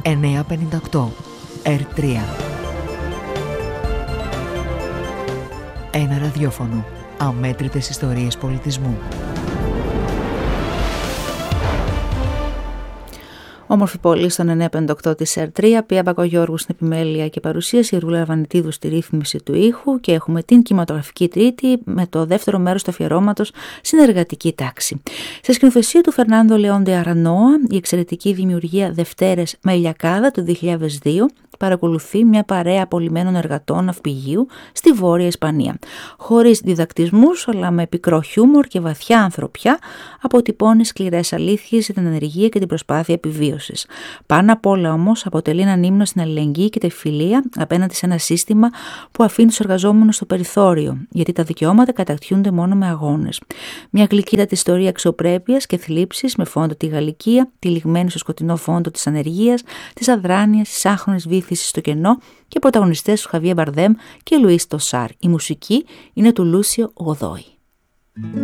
958 R3. Ένα ραδιόφωνο. Αμέτρητες ιστορίες πολιτισμού. Όμορφη πόλη στον 958 της R3, Πία Μπακογιώργου στην επιμέλεια και παρουσίαση, Ρούλα Αρβανιτίδου στη ρύθμιση του ήχου, και έχουμε την κινηματογραφική Τρίτη με το δεύτερο μέρος του αφιερώματος Συνεργατική Τάξη. Σε σκηνοθεσία του Φερνάντο Λεόν ντε Αρανόα, η εξαιρετική δημιουργία Δευτέρες με Ηλιακάδα του 2002 παρακολουθεί μια παρέα απολυμμένων εργατών ναυπηγείου στη Βόρεια Ισπανία. Χωρίς διδακτισμούς, αλλά με πικρό χιούμορ και βαθιά ανθρωπιά, αποτυπώνει σκληρές αλήθειες για την ανεργία και την προσπάθεια επιβίωσης. Πάνω απ' όλα όμως αποτελεί έναν ύμνο στην αλληλεγγύη και τη φιλία απέναντι σε ένα σύστημα που αφήνει τους εργαζόμενους στο περιθώριο, γιατί τα δικαιώματα κατακτιούνται μόνο με αγώνες. Μια γλυκύτατη ιστορία αξιοπρέπειας και θλίψης με φόντο τη Γαλλικία, τυλιγμένη στο σκοτεινό φόντο της ανεργίας, της αδράνειας, της άχρονης βήθησης στο κενό, και πρωταγωνιστές του Χαβιέ Μπαρδέμ και Λουίς Τοσάρ. Η μουσική είναι του Λούσιο Γοδόη.